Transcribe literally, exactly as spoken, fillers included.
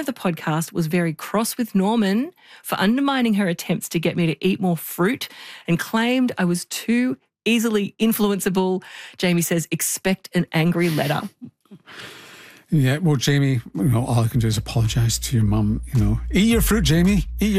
of the podcast was very cross with Norman for undermining her attempts to get me to eat more fruit and claimed I was too easily influenceable. Jamie says, expect an angry letter. Yeah, well, Jamie, you know, all I can do is apologise to your mum. You know, eat your fruit, Jamie. Eat your